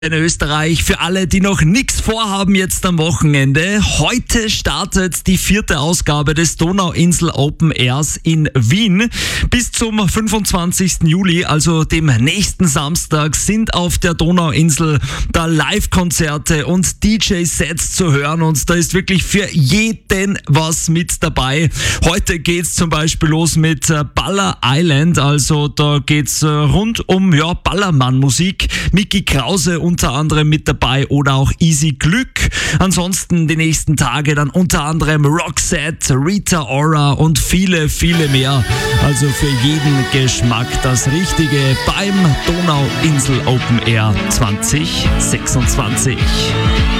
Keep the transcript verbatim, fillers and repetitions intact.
In Österreich, für alle, die noch nichts vorhaben jetzt am Wochenende. Heute startet die vierte Ausgabe des Donauinsel Open Airs in Wien. Bis zum fünfundzwanzigsten Juli, also dem nächsten Samstag, sind auf der Donauinsel da Live-Konzerte und D J-Sets zu hören und da ist wirklich für jeden was mit dabei. Heute geht's zum Beispiel los mit Baller Island, also da geht's rund um ja, Ballermann-Musik. Micky Krause unter anderem mit dabei oder auch Easy Glück. Ansonsten die nächsten Tage dann unter anderem Roxette, Rita Ora und viele, viele mehr. Also für jeden Geschmack das Richtige beim Donauinsel Open Air zwanzig sechsundzwanzig.